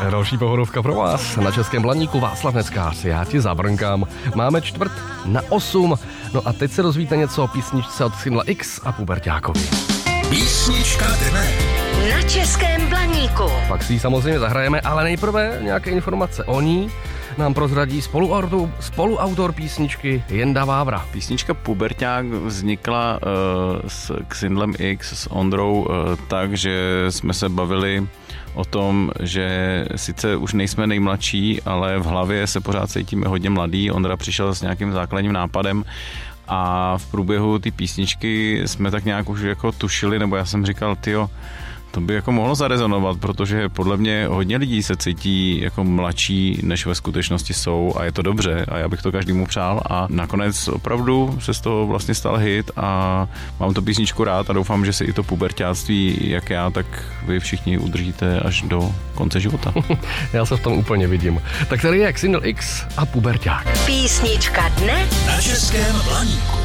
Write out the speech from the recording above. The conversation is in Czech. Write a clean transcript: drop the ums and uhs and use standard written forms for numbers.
Další pohodovka pro vás. Na Českém Blaníku Václav Neckář, já ti zabrnkám. Máme 7:45. No a teď se dozvíte něco o písničce od Xindla X a Puberťákovi. Písnička dne. Na Českém Blaníku. Pak si ji samozřejmě zahrajeme, ale nejprve nějaké informace o ní nám prozradí spoluautor písničky Jenda Vávra. Písnička Puberťák vznikla s Xindlem X, s Ondrou, tak, že jsme se bavili o tom, že sice už nejsme nejmladší, ale v hlavě se pořád cítíme hodně mladý. Ondra přišel s nějakým základním nápadem a v průběhu té písničky jsme tak nějak už jako tušili, nebo já jsem říkal, tyjo, to by jako mohlo zarezonovat, protože podle mě hodně lidí se cítí jako mladší, než ve skutečnosti jsou a je to dobře a já bych to každému přál a nakonec opravdu se z toho vlastně stal hit a mám tu písničku rád a doufám, že si i to puberťáctví, jak já, tak vy všichni udržíte až do konce života. Já se v tom úplně vidím. Tak tady je Xindl X a Puberťák. Písnička dne Na Českém Blaníku.